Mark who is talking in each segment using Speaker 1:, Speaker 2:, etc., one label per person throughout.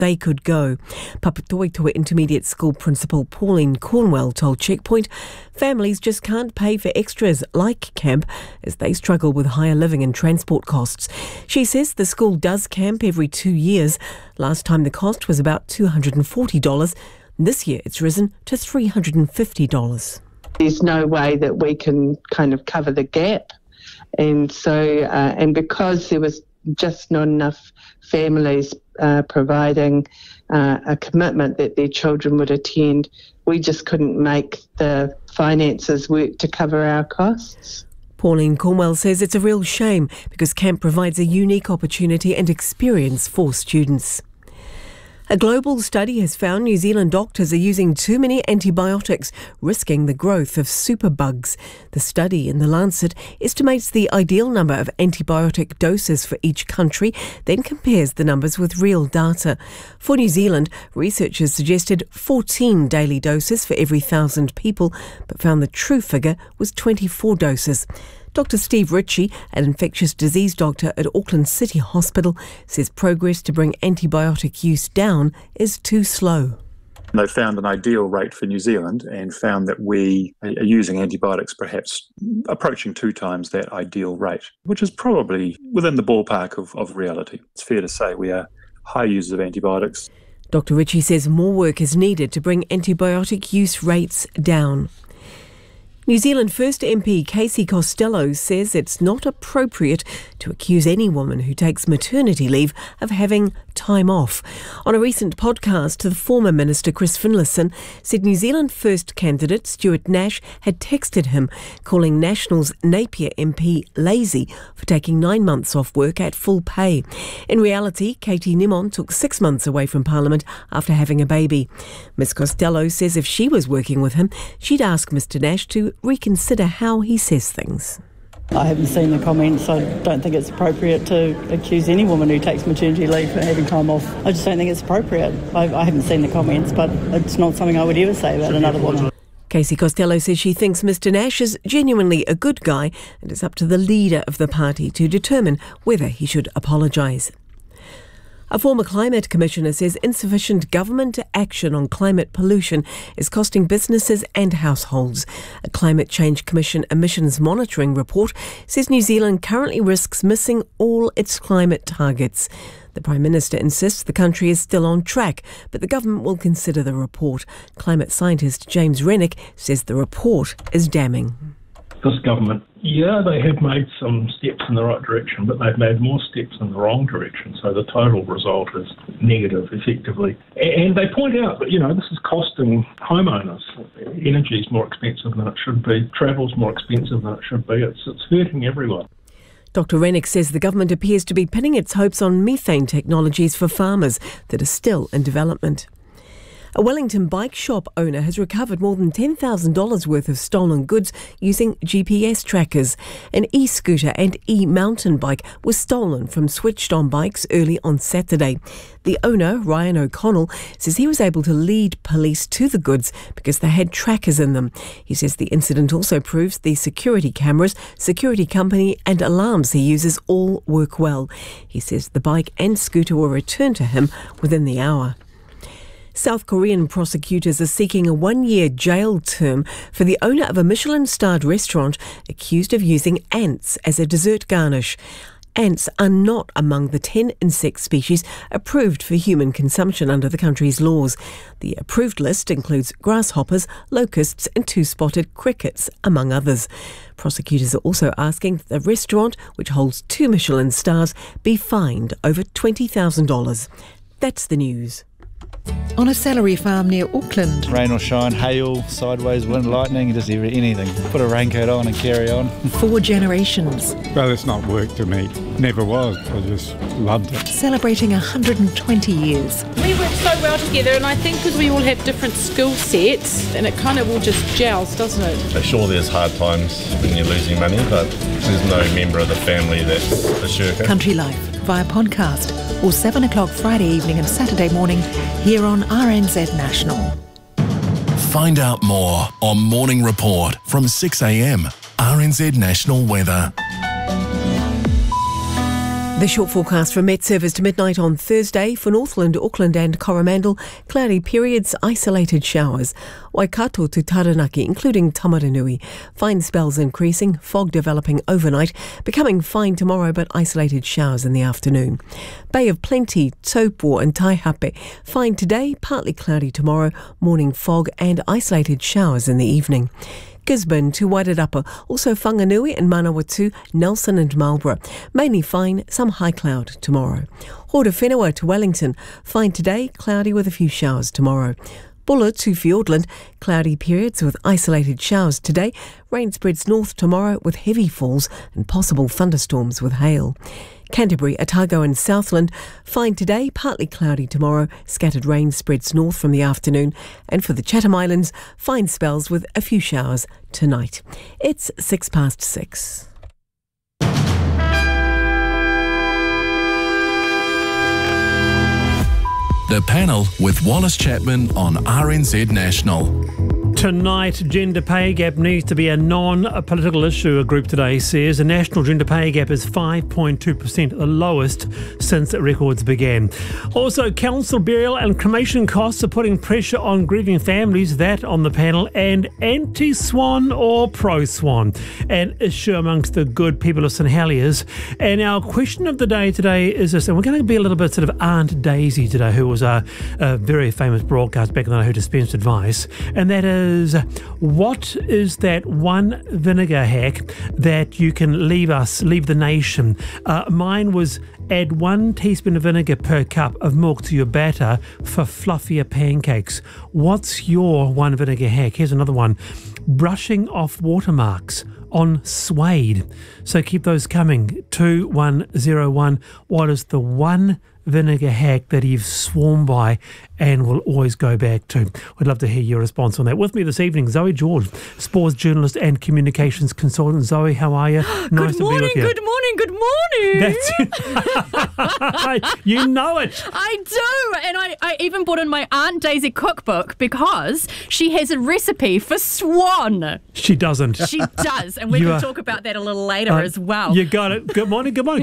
Speaker 1: they could go. Papatoetoe Intermediate School Principal Pauline Cornwell told Checkpoint families just can't pay for extras like camp as they struggle with higher living and transport costs. She says the school does camp every 2 years. Last time the cost was about $240. This year it's risen to $350.
Speaker 2: There's no way that we can kind of cover the gap. And so, and because there was just not enough families providing a commitment that their children would attend, we just couldn't make the finances work to cover our costs.
Speaker 1: Pauline Cornwell says it's a real shame because camp provides a unique opportunity and experience for students. A global study has found New Zealand doctors are using too many antibiotics, risking the growth of superbugs. The study in The Lancet estimates the ideal number of antibiotic doses for each country, then compares the numbers with real data. For New Zealand, researchers suggested 14 daily doses for every 1,000 people, but found the true figure was 24 doses. Dr Steve Ritchie, an infectious disease doctor at Auckland City Hospital, says progress to bring antibiotic use down is too slow.
Speaker 3: They found an ideal rate for New Zealand and found that we are using antibiotics perhaps approaching 2 times that ideal rate, which is probably within the ballpark of reality. It's fair to say we are high users of antibiotics.
Speaker 1: Dr Ritchie says more work is needed to bring antibiotic use rates down. New Zealand First MP Casey Costello says it's not appropriate to accuse any woman who takes maternity leave of having time off. On a recent podcast, the former Minister Chris Finlayson said New Zealand First candidate Stuart Nash had texted him, calling National's Napier MP lazy for taking 9 months off work at full pay. In reality, Katie Nimon took 6 months away from Parliament after having a baby. Ms Costello says if she was working with him, she'd ask Mr Nash to reconsider how he says things.
Speaker 4: I haven't seen the comments. I don't think it's appropriate to accuse any woman who takes maternity leave for having time off. I just don't think it's appropriate. I haven't seen the comments, but it's not something I would ever say about another woman.
Speaker 1: Casey Costello says she thinks Mr Nash is genuinely a good guy and it's up to the leader of the party to determine whether he should apologise. A former climate commissioner says insufficient government action on climate pollution is costing businesses and households. A Climate Change Commission emissions monitoring report says New Zealand currently risks missing all its climate targets. The Prime Minister insists the country is still on track, but the government will consider the report. Climate scientist James Rennick says the report is damning.
Speaker 5: This government, they have made some steps in the right direction, but they've made more steps in the wrong direction. So the total result is negative, effectively. And they point out that, this is costing homeowners. Energy is more expensive than it should be. Travel's more expensive than it should be. It's hurting everyone.
Speaker 1: Dr Rennick says the government appears to be pinning its hopes on methane technologies for farmers that are still in development. A Wellington bike shop owner has recovered more than $10,000 worth of stolen goods using GPS trackers. An e-scooter and e-mountain bike was stolen from Switched On Bikes early on Saturday. The owner, Ryan O'Connell, says he was able to lead police to the goods because they had trackers in them. He says the incident also proves the security cameras, security company and alarms he uses all work well. He says the bike and scooter were returned to him within the hour. South Korean prosecutors are seeking a 1-year jail term for the owner of a Michelin-starred restaurant accused of using ants as a dessert garnish. Ants are not among the 10 insect species approved for human consumption under the country's laws. The approved list includes grasshoppers, locusts and 2-spotted crickets, among others. Prosecutors are also asking that the restaurant, which holds 2 Michelin stars, be fined over $20,000. That's the news.
Speaker 6: On a salary farm near Auckland.
Speaker 7: Rain or shine, hail, sideways wind, lightning, just anything. Put a raincoat on and carry on.
Speaker 6: 4 generations.
Speaker 8: Well, it's not work to me. Never was. I just loved it.
Speaker 6: Celebrating 120 years.
Speaker 9: We work so well together, and I think because we all have different skill sets, and it kind of all just gels, doesn't it?
Speaker 10: Sure, there's hard times when you're losing money, but there's no member of the family that's a shirker.
Speaker 6: Country Life via podcast or 7 o'clock Friday evening and Saturday morning here on RNZ National.
Speaker 11: Find out more on Morning Report from 6 a.m. RNZ National Weather.
Speaker 1: The short forecast from Met Service to midnight on Thursday for Northland, Auckland and Coromandel. Cloudy periods, isolated showers. Waikato to Taranaki, including Tamaranui. Fine spells increasing, fog developing overnight, becoming fine tomorrow but isolated showers in the afternoon. Bay of Plenty, Taupo and Taihape. Fine today, partly cloudy tomorrow, morning fog and isolated showers in the evening. Gisborne to Wairarapa, also Whanganui and Manawatu, Nelson and Marlborough. Mainly fine, some high cloud tomorrow. Horowhenua to Wellington, fine today, cloudy with a few showers tomorrow. Buller to Fiordland, cloudy periods with isolated showers today. Rain spreads north tomorrow with heavy falls and possible thunderstorms with hail. Canterbury, Otago and Southland, fine today, partly cloudy tomorrow. Scattered rain spreads north from the afternoon. And for the Chatham Islands, fine spells with a few showers tonight. It's 6:06.
Speaker 11: The Panel with Wallace Chapman on RNZ National.
Speaker 12: Tonight, gender pay gap needs to be a non-political issue, a group today says. The national gender pay gap is 5.2%, the lowest since records began. Also, council burial and cremation costs are putting pressure on grieving families, that on the panel, and anti-swan or pro-swan, an issue amongst the good people of St Heliers. And our question of the day today is this, and we're going to be a little bit sort of Aunt Daisy today, who was a very famous broadcast back then who dispensed advice, and that is, what is that one vinegar hack that you can leave the nation? Mine was add 1 teaspoon of vinegar per cup of milk to your batter for fluffier pancakes. What's your one vinegar hack? Here's another one. Brushing off watermarks on suede. So keep those coming. 2101. What is the one vinegar hack that you've sworn by and will always go back to? We'd love to hear your response on that. With me this evening, Zoe George, sports journalist and communications consultant. Zoe, how are you? Nice to be with you.
Speaker 13: Good morning.
Speaker 12: That's it. You know it.
Speaker 13: I do. And I even brought in my Aunt Daisy cookbook because she has a recipe for swan.
Speaker 12: She doesn't.
Speaker 13: She does. And we can talk about that a little later as well.
Speaker 12: You got it. Good morning. That's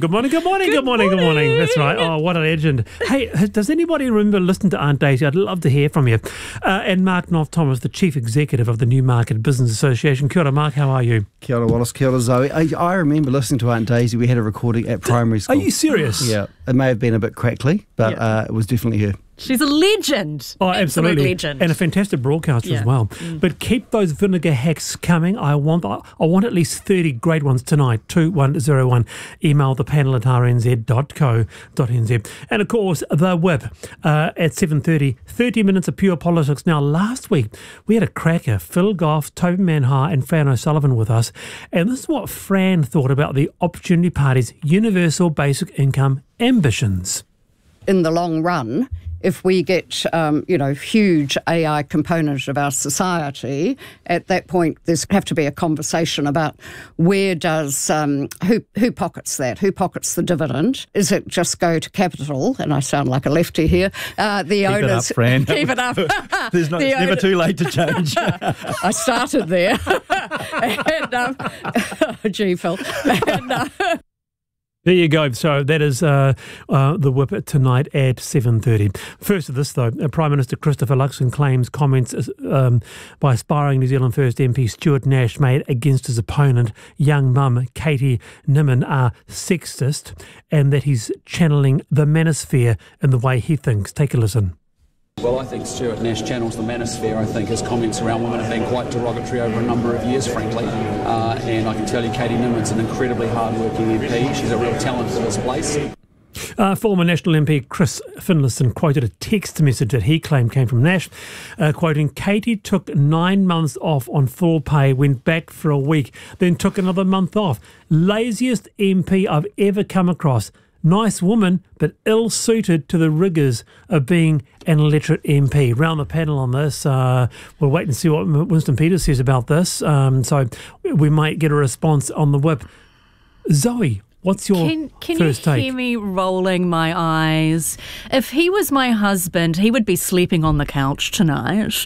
Speaker 12: right. Oh, what a legend. Hey, does anybody remember listening to Aunt Daisy? I'd love to hear from you. And Mark North-Thomas, the Chief Executive of the Newmarket Business Association. Kia ora, Mark, how are you?
Speaker 14: Kia ora, Wallace. Kia ora, Zoe. I remember listening to Aunt Daisy. We had a recording at primary school.
Speaker 12: Are you serious?
Speaker 14: Yeah. It may have been a bit crackly, but it was definitely her.
Speaker 13: She's a legend.
Speaker 12: Oh, absolutely.
Speaker 13: Legend.
Speaker 12: And a fantastic broadcaster as well. But keep those vinegar hacks coming. I want at least 30 great ones tonight. 2101. Email the panel at rnz.co.nz. And of course, the whip at 7:30. 30 minutes of pure politics. Now, last week, we had a cracker. Phil Goff, Toby Manhire and Fran O'Sullivan with us. And this is what Fran thought about the Opportunity Party's universal basic income ambitions.
Speaker 15: In the long run, if we get, huge AI component of our society, at that point there's have to be a conversation about where does, who pockets that? Who pockets the dividend? Is it just go to capital? And I sound like a lefty here. The owners.
Speaker 14: Keep it up, Fran.
Speaker 15: Keep it up.
Speaker 14: It's never too late to change.
Speaker 15: I started there. And, gee, Phil. And,
Speaker 12: there you go. So that is the whip tonight at 7:30. First of this, though, Prime Minister Christopher Luxon claims comments by aspiring New Zealand First MP Stuart Nash made against his opponent, young mum Katie Nimmin, are sexist and that he's channeling the manosphere in the way he thinks. Take a listen.
Speaker 16: Well, I think Stuart Nash channels the manosphere. I think his comments around women have been quite derogatory over a number of years, frankly. And I can tell you Katie Nimmin's an incredibly hard-working MP. She's a real talent for this place.
Speaker 12: Former National MP Chris Finlayson quoted a text message that he claimed came from Nash, quoting, Katie took 9 months off on full pay, went back for a week, then took another month off. Laziest MP I've ever come across. Nice woman, but ill-suited to the rigours of being an illiterate MP. Round the panel on this. We'll wait and see what Winston Peters says about this. So we might get a response on the whip. Zoe, What's your
Speaker 13: Can
Speaker 12: first
Speaker 13: you
Speaker 12: take?
Speaker 13: hear me rolling my eyes? If he was my husband, he would be sleeping on the couch tonight.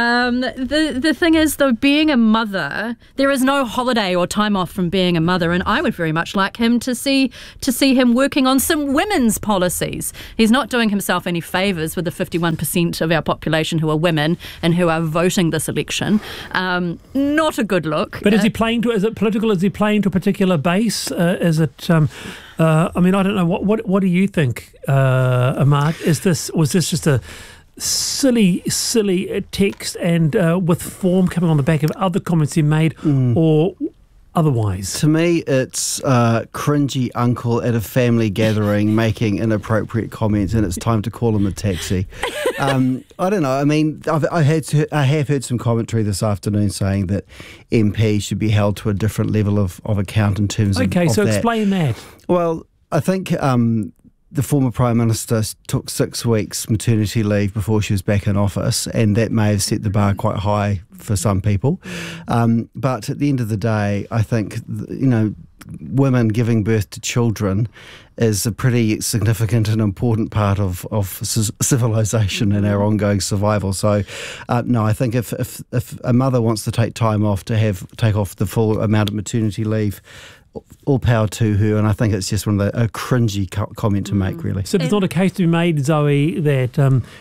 Speaker 13: The thing is, though, being a mother, there is no holiday or time off from being a mother, and I would very much like him to see him working on some women's policies. He's not doing himself any favours with the 51% of our population who are women and who are voting this election. Not a good look.
Speaker 12: But is he playing to? Is it political? Is he playing to a particular base? Is it? I mean, I don't know. What do you think, Mark? Was this just a silly text and with form coming on the back of other comments he made, or otherwise?
Speaker 14: To me, it's cringy uncle at a family gathering making inappropriate comments, and it's time to call him a taxi. I don't know. I mean, I have heard some commentary this afternoon saying that MPs should be held to a different level of account in terms of
Speaker 12: Okay, so
Speaker 14: that.
Speaker 12: explain that.
Speaker 14: Well, I think the former Prime Minister took 6 weeks maternity leave before she was back in office, and that may have set the bar quite high for some people. But at the end of the day, I think, women giving birth to children is a pretty significant and important part of civilization and our ongoing survival. So, no, I think if a mother wants to take time off to take off the full amount of maternity leave, all power to her, and I think it's just a cringy comment to make, really.
Speaker 12: So there's not a case to be made, Zoe, that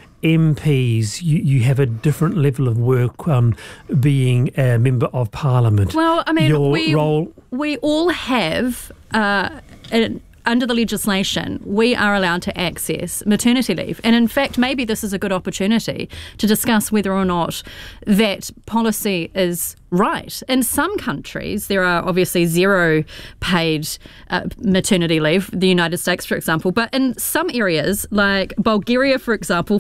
Speaker 12: MPs, you have a different level of work being a member of Parliament.
Speaker 13: Well, I mean,
Speaker 12: Your
Speaker 13: we all have, under the legislation, we are allowed to access maternity leave. And in fact, maybe this is a good opportunity to discuss whether or not that policy is right. In some countries, there are obviously zero paid maternity leave, the United States, for example, but in some areas, like Bulgaria, for example,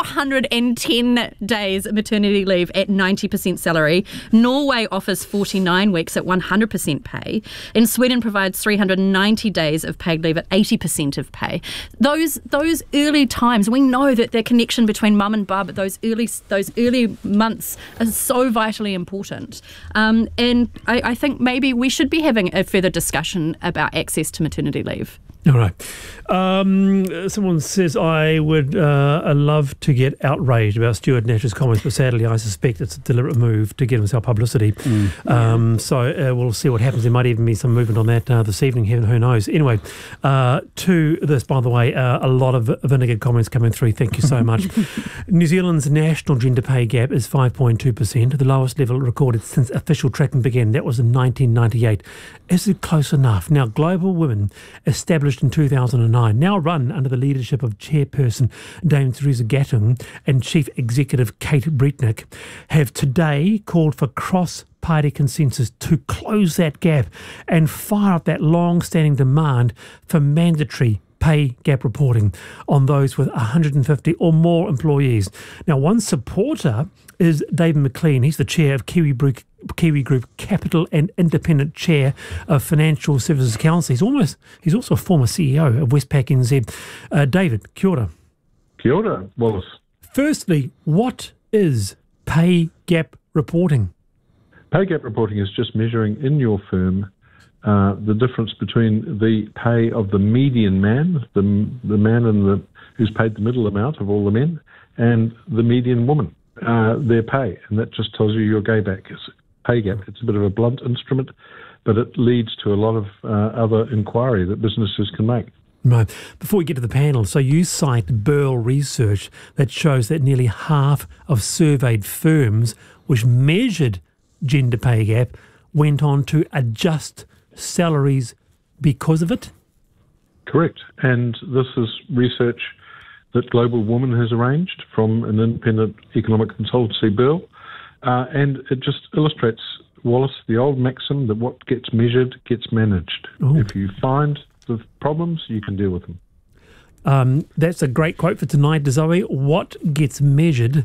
Speaker 13: 410 days maternity leave at 90% salary. Norway offers 49 weeks at 100% pay. And Sweden provides 390 days of paid leave at 80% of pay. Those early times, we know that the connection between mum and bub, those early months, are so vitally important. And I think maybe we should be having a further discussion about access to maternity leave.
Speaker 12: All right. Someone says, I would love to get outraged about Stuart Nash's comments, but sadly I suspect it's a deliberate move to get himself publicity. So we'll see what happens. There might even be some movement on that this evening. Who knows? Anyway, to this, by the way, a lot of vinegar comments coming through. Thank you so much. New Zealand's national gender pay gap is 5.2%, the lowest level recorded since official tracking began. That was in 1998. Is it close enough? Now, Global Women, established in 2009, now run under the leadership of chairperson Dame Theresa Gattung and chief executive Kate Bretnick, have today called for cross-party consensus to close that gap and fire up that long-standing demand for mandatory pay gap reporting on those with 150 or more employees. Now, one supporter is David McLean. He's the chair of Kiwi Group Capital and independent chair of Financial Services Council. He's also a former CEO of Westpac NZ. David, kia ora.
Speaker 17: Kia ora, Wallace.
Speaker 12: Firstly, what is pay gap reporting?
Speaker 17: Pay gap reporting is just measuring in your firm the difference between the pay of the median man, the man who's paid the middle amount of all the men, and the median woman, their pay. And that just tells you your pay gap. It's a bit of a blunt instrument, but it leads to a lot of other inquiry that businesses can make.
Speaker 12: Right. Before we get to the panel, so you cite Burl research that shows that nearly half of surveyed firms which measured gender pay gap went on to adjust salaries because of it?
Speaker 17: Correct. And this is research that Global Woman has arranged from an independent economic consultancy, Burl. And it just illustrates, Wallace, the old maxim that what gets measured gets managed. Ooh. If you find the problems, you can deal with them.
Speaker 12: That's a great quote for tonight, Zoe. What gets measured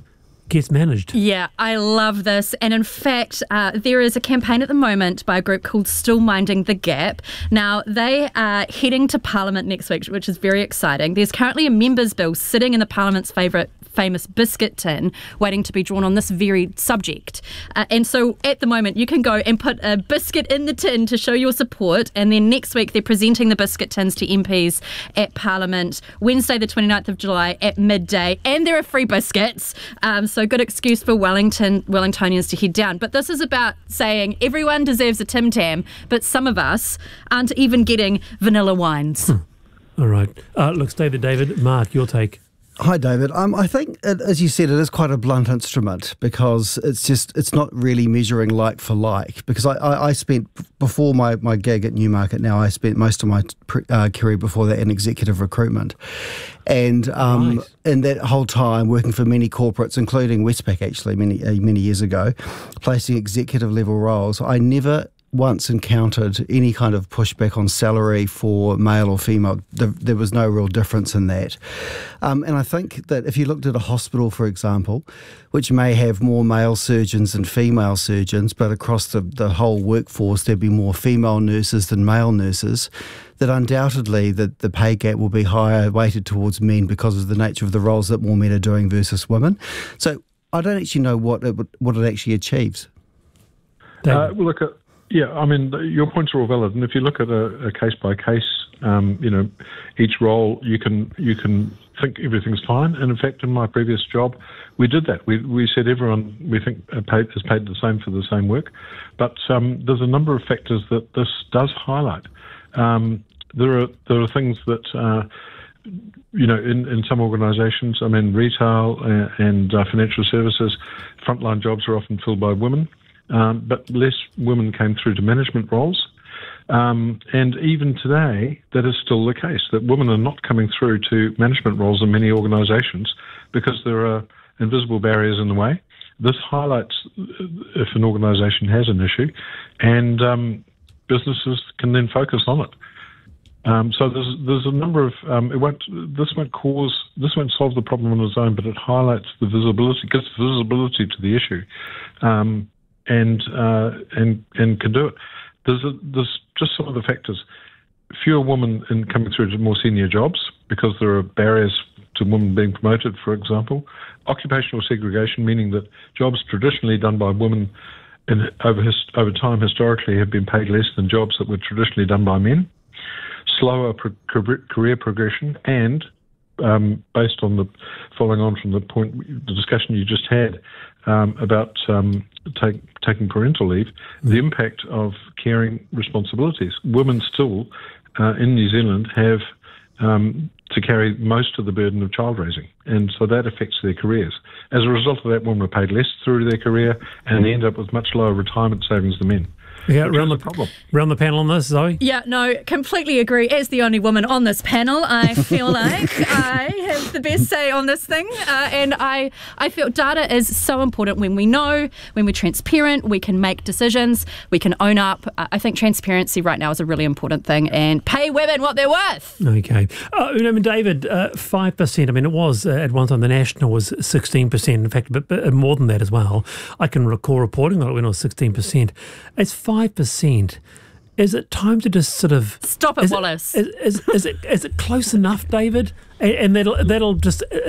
Speaker 12: gets managed.
Speaker 13: Yeah, I love this. And in fact, there is a campaign at the moment by a group called Still Minding the Gap. Now, they are heading to Parliament next week, which is very exciting. There's currently a members' bill sitting in the Parliament's famous biscuit tin waiting to be drawn on this very subject. And so at the moment you can go and put a biscuit in the tin to show your support, and then next week they're presenting the biscuit tins to MPs at Parliament Wednesday the 29th of July at midday, and there are free biscuits, so good excuse for Wellingtonians to head down. But this is about saying everyone deserves a Tim Tam, but some of us aren't even getting vanilla wines.
Speaker 12: All right. Look, stay there, David. Mark, your take.
Speaker 14: Hi, David. I think, as you said, it is quite a blunt instrument because it's not really measuring like for like. Because I spent, before my gig at Newmarket now, I spent most of my career before that in executive recruitment. And in that whole time, working for many corporates, including Westpac actually, many years ago, placing executive level roles, I never once encountered any kind of pushback on salary for male or female. There was no real difference in that. And I think that if you looked at a hospital, for example, which may have more male surgeons than female surgeons, but across the whole workforce there'd be more female nurses than male nurses, that undoubtedly the pay gap will be higher weighted towards men because of the nature of the roles that more men are doing versus women. So I don't actually know what it actually achieves.
Speaker 17: Yeah, I mean, your points are all valid, and if you look at a case by case, each role you can think everything's fine. And in fact, in my previous job, we did that. We said everyone we think is paid the same for the same work, but there's a number of factors that this does highlight. There are things that in some organisations, I mean, retail and financial services, frontline jobs are often filled by women. But less women came through to management roles. And even today, that is still the case, that women are not coming through to management roles in many organisations because there are invisible barriers in the way. This highlights if an organisation has an issue, and businesses can then focus on it. So there's a number of this won't solve the problem on its own, but it highlights the visibility, gives visibility to the issue. And can do it. There's just some of the factors. Fewer women in coming through to more senior jobs because there are barriers to women being promoted, for example. Occupational segregation, meaning that jobs traditionally done by women over time historically have been paid less than jobs that were traditionally done by men. Slower career progression, and based on following on from the discussion you just had about taking parental leave, the impact of caring responsibilities. Women still in New Zealand have to carry most of the burden of child raising, and so that affects their careers. As a result of that, women are paid less through their career, and they end up with much lower retirement savings than men.
Speaker 12: Yeah, round the panel on this, Zoe?
Speaker 13: Yeah, no, completely agree. As the only woman on this panel, I feel like I have the best say on this thing. And I feel data is so important. When we know, when we're transparent, we can make decisions, we can own up. I think transparency right now is a really important thing, and pay women what they're worth.
Speaker 12: Okay. David, 5%, I mean, it was at one time the national was 16%, in fact, but more than that as well. I can recall reporting on it when it was 16%. It's 5%. Is it time to just sort of
Speaker 13: stop it, Wallace?
Speaker 12: Is it close enough, David? And it'll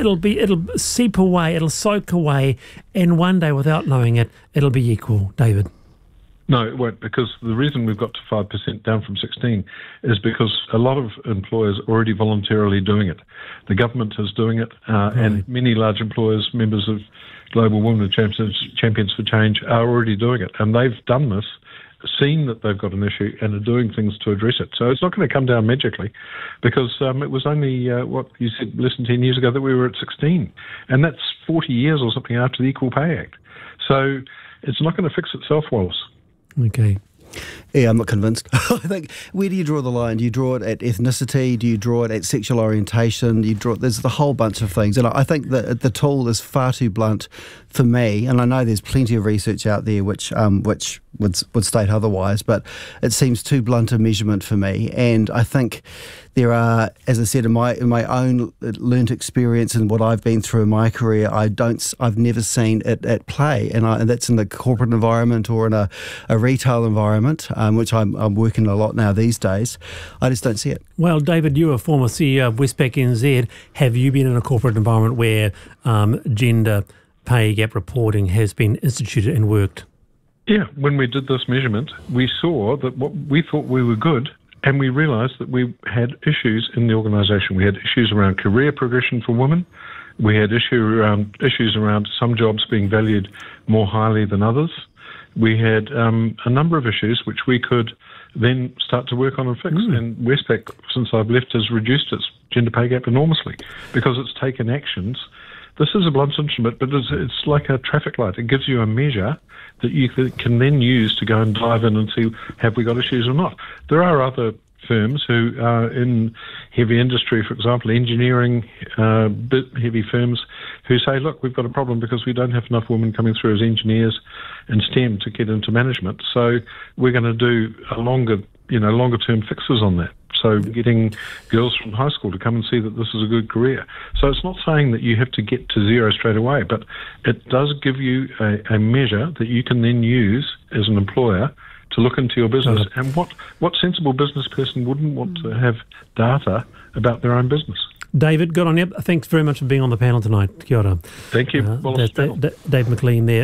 Speaker 12: seep away, it'll soak away, and one day, without knowing it, it'll be equal, David.
Speaker 17: No, it won't, because the reason we've got to 5% down from 16 is because a lot of employers are already voluntarily doing it. The government is doing it, and many large employers, members of Global Women Champions for Change, are already doing it. And they've done this, seen that they've got an issue, and are doing things to address it. So it's not going to come down magically, because it was only, what you said, less than 10 years ago that we were at 16. And that's 40 years or something after the Equal Pay Act. So it's not going to fix itself, Wallace.
Speaker 12: Okay.
Speaker 14: Yeah, I'm not convinced. I think, where do you draw the line? Do you draw it at ethnicity? Do you draw it at sexual orientation? There's a whole bunch of things. And I think that the tool is far too blunt for me. And I know there's plenty of research out there which would state otherwise, but it seems too blunt a measurement for me. And I think there are, as I said, in my own learnt experience and what I've been through in my career, I've never seen it at play, and that's in the corporate environment or in a retail environment, which I'm working a lot now these days. I just don't see it.
Speaker 12: Well, David, you're a former CEO of Westpac NZ. Have you been in a corporate environment where gender pay gap reporting has been instituted and worked?
Speaker 17: Yeah, when we did this measurement, we saw that what we thought we were good, and we realised that we had issues in the organisation. We had issues around career progression for women. We had issues around some jobs being valued more highly than others. We had a number of issues which we could then start to work on and fix. And Westpac, since I've left, has reduced its gender pay gap enormously because it's taken actions. This is a blunt instrument, but it's like a traffic light. It gives you a measure that you can then use to go and dive in and see, have we got issues or not? There are other firms who are in heavy industry, for example, engineering, heavy firms, who say, look, we've got a problem because we don't have enough women coming through as engineers and STEM to get into management. So we're going to do a longer term fixes on that. So getting girls from high school to come and see that this is a good career. So it's not saying that you have to get to zero straight away, but it does give you a measure that you can then use as an employer to look into your business. And what sensible business person wouldn't want to have data about their own business?
Speaker 12: David, good on you. Thanks very much for being on the panel tonight. Kia ora.
Speaker 17: Thank you.
Speaker 12: Dave McLean there,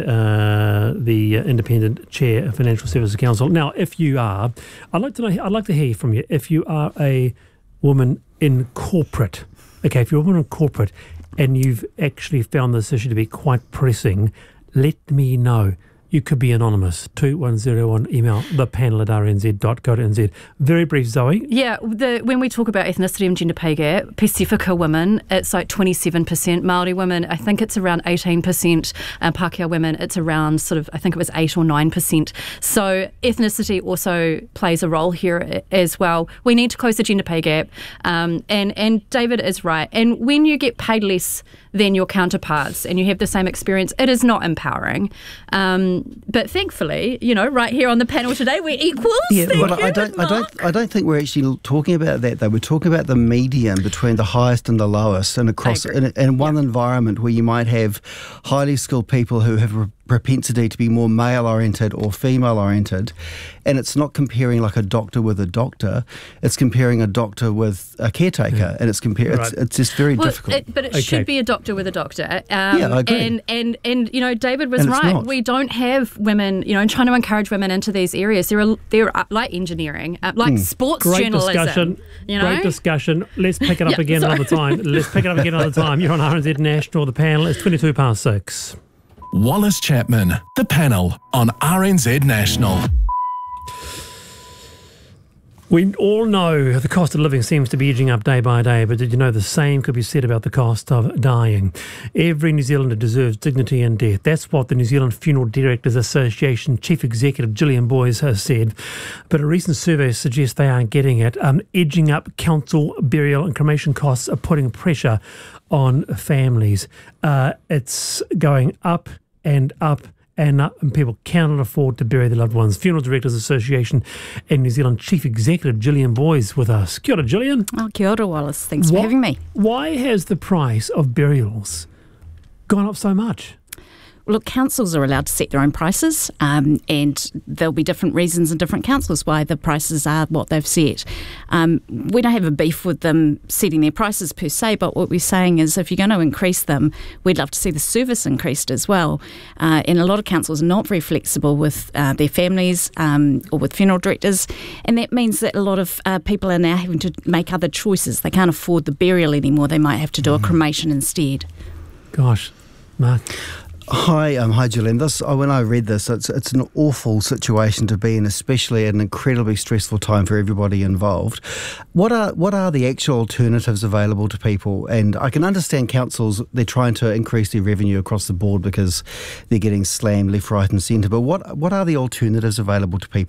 Speaker 12: the Independent Chair of Financial Services Council. Now, if you are, I'd like to hear from you. If you are a woman in corporate, if you're a woman in corporate and you've actually found this issue to be quite pressing, let me know. You could be anonymous. 2101 email thepanel@rnz.co.nz. Very brief, Zoe.
Speaker 13: Yeah, when we talk about ethnicity and gender pay gap, Pasifika women, it's like 27%. Māori women, I think it's around 18%. Pākehā women, it's around I think it was 8 or 9%. So ethnicity also plays a role here as well. We need to close the gender pay gap. And David is right. And when you get paid less than your counterparts and you have the same experience, it is not empowering. But thankfully, right here on the panel today, we're equals.
Speaker 14: Yeah, but I don't think we're actually talking about that though. We're talking about the median between the highest and the lowest, and across in one environment where you might have highly skilled people who have a propensity to be more male-oriented or female-oriented, and it's not comparing like a doctor with a doctor, it's comparing a doctor with a caretaker, and it's just very difficult.
Speaker 13: But it should be a doctor with a doctor.
Speaker 14: Yeah, I agree.
Speaker 13: And David was right. We don't have women, trying to encourage women into these areas. They're like engineering, like sports journalism.
Speaker 12: Great discussion. Let's pick it up again another time. You're on RNZ National. The panel is 6:22.
Speaker 11: Wallace Chapman, the panel on RNZ National.
Speaker 12: We all know the cost of living seems to be edging up day by day, but did you know the same could be said about the cost of dying? Every New Zealander deserves dignity in death. That's what the New Zealand Funeral Directors Association Chief Executive Gillian Boyes has said. But a recent survey suggests they aren't getting it. Edging up council, burial and cremation costs are putting pressure on families. It's going up and up and up, and people cannot afford to bury their loved ones. Funeral Directors Association and New Zealand Chief Executive Gillian Boyes with us. Kia ora, Gillian.
Speaker 18: Oh, kia ora, Wallace. Thanks for having me.
Speaker 12: Why has the price of burials gone up so much?
Speaker 18: Look, councils are allowed to set their own prices, and there'll be different reasons in different councils why the prices are what they've set. We don't have a beef with them setting their prices per se, but what we're saying is if you're going to increase them, we'd love to see the service increased as well. And a lot of councils are not very flexible with their families or with funeral directors, and that means that a lot of people are now having to make other choices. They can't afford the burial anymore. They might have to do a cremation instead.
Speaker 12: Gosh, Mark.
Speaker 14: Hi, Gillian. When I read this, it's an awful situation to be in, especially an incredibly stressful time for everybody involved. What are the actual alternatives available to people? And I can understand councils, they're trying to increase their revenue across the board because they're getting slammed left, right and centre. But what are the alternatives available to people?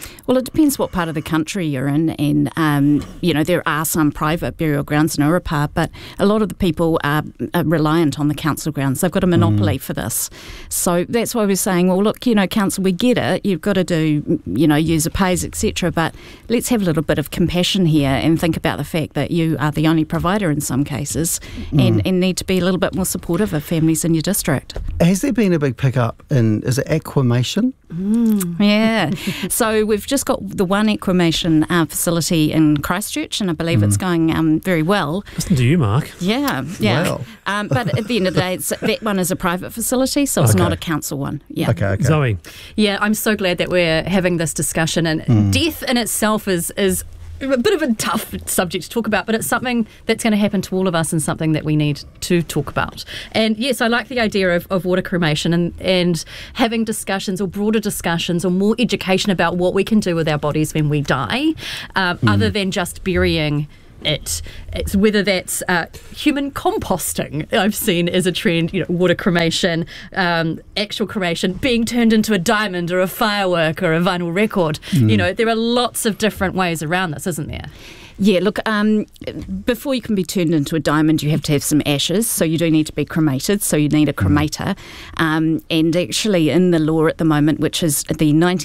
Speaker 18: Well, it depends what part of the country you're in, and there are some private burial grounds in Urupā, but a lot of the people are reliant on the council grounds. They've got a monopoly for this, so that's why we're saying, well, look, council, we get it. You've got to do, user pays, etc. But let's have a little bit of compassion here and think about the fact that you are the only provider in some cases, and need to be a little bit more supportive of families in your district.
Speaker 14: Has there been a big pickup in, is it aquamation?
Speaker 18: Yeah. So we've just got the one aquamation facility in Christchurch, and I believe it's going very well.
Speaker 12: Listen to you, Mark.
Speaker 18: Yeah.
Speaker 14: Wow.
Speaker 18: But at the end of the day, that one is a private facility, so it's not a council one. Yeah.
Speaker 14: Okay.
Speaker 12: Zoe.
Speaker 13: Yeah, I'm so glad that we're having this discussion, and death in itself is a bit of a tough subject to talk about, but it's something that's going to happen to all of us and something that we need to talk about. And yes, I like the idea of water cremation and having discussions or broader discussions or more education about what we can do with our bodies when we die, other than just burying it. It's whether that's human composting, I've seen as a trend, water cremation, actual cremation, being turned into a diamond or a firework or a vinyl record. There are lots of different ways around this, isn't there?
Speaker 18: Yeah, look, before you can be turned into a diamond, you have to have some ashes, so you do need to be cremated, so you need a cremator. And actually in the law at the moment, which is the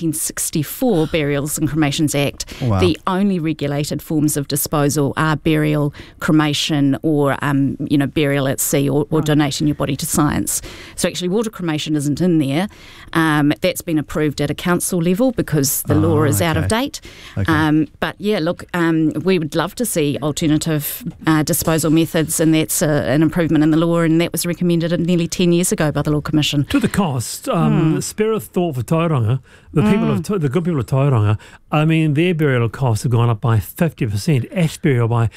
Speaker 18: 1964 Burials and Cremations Act, the only regulated forms of disposal are burial, cremation, or, burial at sea or donating your body to science. So actually water cremation isn't in there. That's been approved at a council level because the law is out of date. But yeah, look, we would love to see alternative disposal methods, and that's an improvement in the law, and that was recommended nearly 10 years ago by the Law Commission.
Speaker 12: To the cost, spare a thought for Tauranga, the good people of Tauranga, I mean, their burial costs have gone up by 50%, ash burial by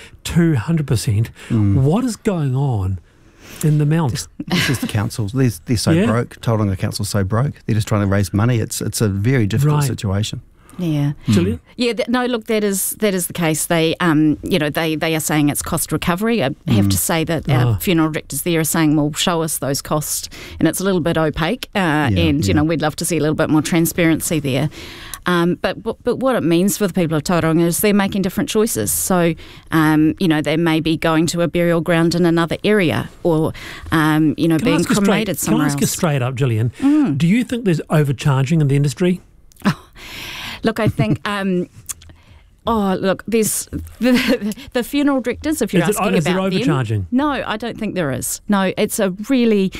Speaker 12: 200%. What is going on in the Mount?
Speaker 14: This is the councils. They're so broke. Tauranga Council's so broke. They're just trying to raise money. It's a very difficult situation.
Speaker 18: Yeah,
Speaker 12: Gillian?
Speaker 18: Yeah. No, look, that is the case. They, they are saying it's cost recovery. I have to say that our funeral directors there are saying, well, show us those costs, and it's a little bit opaque. We'd love to see a little bit more transparency there. But what it means for the people of Tauranga is they're making different choices. So, they may be going to a burial ground in another area, or being cremated somewhere else.
Speaker 12: Can I ask you straight up, Gillian? Do you think there's overcharging in the industry?
Speaker 18: Look, I think. There's the funeral directors. If you're asking about them, is there
Speaker 12: overcharging?
Speaker 18: No, I don't think there is. No, it's a really.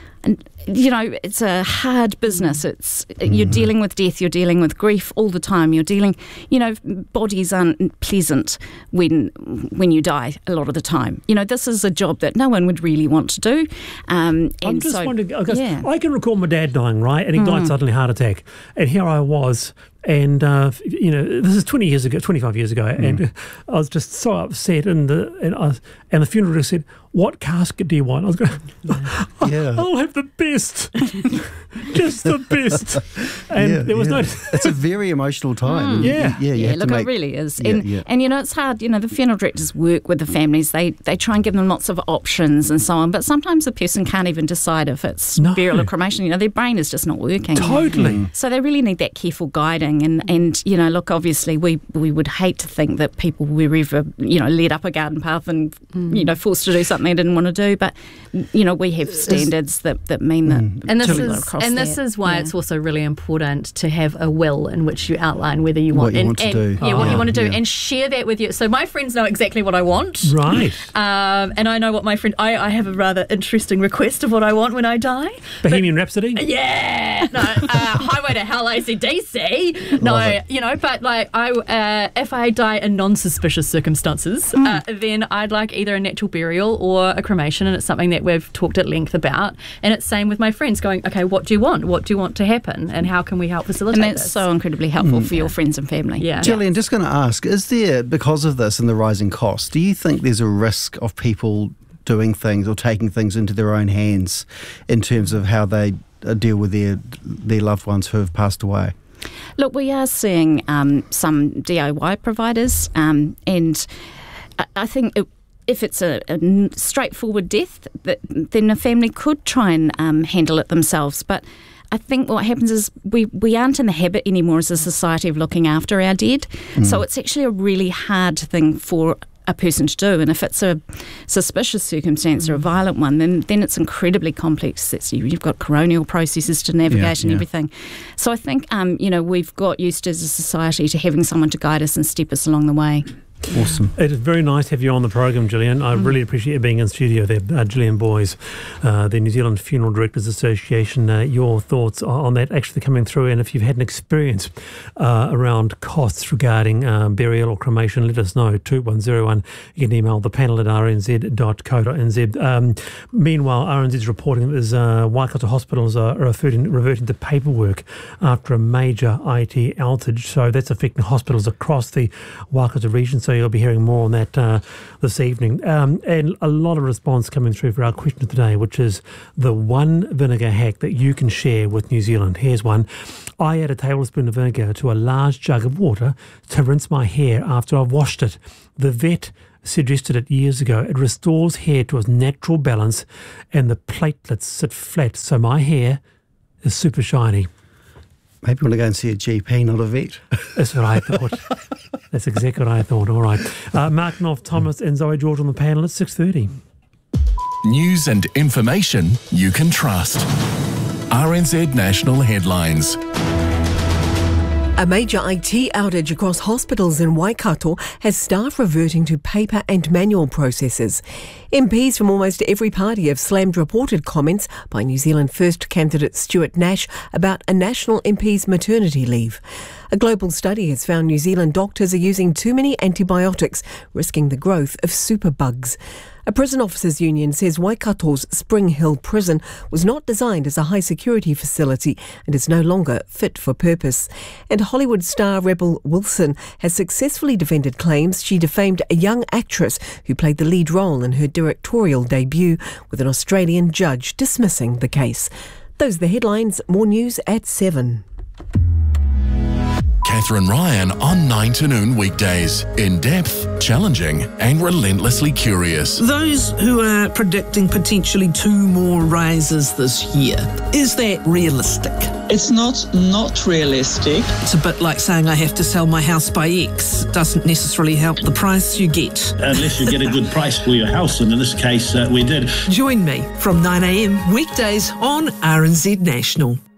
Speaker 18: It's a hard business. It's you're dealing with death, you're dealing with grief all the time. You're dealing, bodies aren't pleasant when you die a lot of the time. This is a job that no one would really want to do.
Speaker 12: I'm just wondering, because I can recall my dad dying, right, and he died suddenly, heart attack, and here I was. And, this is 25 years ago, and I was just so upset, and the funeral director said, what casket do you want? I was going, I'll have the best, just the best. And there was no...
Speaker 14: It's a very emotional time.
Speaker 18: Look, it really is. And it's hard, the funeral directors work with the families. They try and give them lots of options and so on, but sometimes the person can't even decide if it's burial or cremation. Their brain is just not working.
Speaker 12: Totally.
Speaker 18: So they really need that careful guiding. And look, obviously we would hate to think that people were ever, led up a garden path and, forced to do something they didn't want to do. But, we have standards that mean that.
Speaker 13: And this is why it's also really important to have a will in which you outline whether you want
Speaker 14: what you want to do.
Speaker 13: What you want to do, and share that with you. So my friends know exactly what I want.
Speaker 12: Right.
Speaker 13: And I know what my friend, I have a rather interesting request of what I want when I die.
Speaker 12: Bohemian Rhapsody?
Speaker 13: Yeah. No, Highway to Hell, AC/DC. No, but if I die in non-suspicious circumstances, then I'd like either a natural burial or a cremation, and it's something that we've talked at length about. And it's same with my friends going, okay, what do you want? What do you want to happen? And how can we help facilitate this?
Speaker 18: And that's so incredibly helpful for your friends and family.
Speaker 13: Yeah.
Speaker 14: Gillian, just going to ask, is there, because of this and the rising costs, do you think there's a risk of people doing things or taking things into their own hands in terms of how they deal with their loved ones who have passed away?
Speaker 18: Look, we are seeing some DIY providers, and I think if it's a straightforward death, then a family could try and handle it themselves. But I think what happens is we aren't in the habit anymore as a society of looking after our dead. So it's actually a really hard thing for a person to do, and if it's a suspicious circumstance or a violent one, then it's incredibly complex. You've got coronial processes to navigate and everything. So I think we've got used as a society to having someone to guide us and step us along the way.
Speaker 14: Awesome.
Speaker 12: It is very nice to have you on the program, Gillian. I really appreciate you being in studio there. Gillian Boyes, the New Zealand Funeral Directors Association. Your thoughts on that actually coming through, and if you've had an experience around costs regarding burial or cremation, let us know. 2101. You can email the panel at rnz.co.nz. Meanwhile, RNZ is reporting that Waikato hospitals are reverting to paperwork after a major IT outage. So that's affecting hospitals across the Waikato region. So you'll be hearing more on that this evening. And a lot of response coming through for our question today, which is the one vinegar hack that you can share with New Zealand. Here's one. I add a tablespoon of vinegar to a large jug of water to rinse my hair after I've washed it. The vet suggested it years ago. It restores hair to its natural balance and the platelets sit flat, so my hair is super shiny.
Speaker 14: Maybe you want to go and see a GP, not a vet.
Speaker 12: That's what I thought. That's exactly what I thought. All right. Mark Knopf, Thomas and Zoe George on the panel at 6:30.
Speaker 11: News and information you can trust. RNZ National Headlines.
Speaker 1: A major IT outage across hospitals in Waikato has staff reverting to paper and manual processes. MPs from almost every party have slammed reported comments by New Zealand First candidate Stuart Nash about a national MP's maternity leave. A global study has found New Zealand doctors are using too many antibiotics, risking the growth of superbugs. A prison officers' union says Waikato's Spring Hill prison was not designed as a high-security facility and is no longer fit for purpose. And Hollywood star Rebel Wilson has successfully defended claims she defamed a young actress who played the lead role in her directorial debut, with an Australian judge dismissing the case. Those are the headlines. More news at 7.
Speaker 11: Catherine Ryan on 9 to noon weekdays. In-depth, challenging and relentlessly curious.
Speaker 19: Those who are predicting potentially 2 more rises this year, is that realistic?
Speaker 20: It's not realistic.
Speaker 19: It's a bit like saying I have to sell my house by X. Doesn't necessarily help the price you get.
Speaker 21: Unless you get a good price for your house, and in this case we did.
Speaker 19: Join me from 9 a.m. weekdays on RNZ National.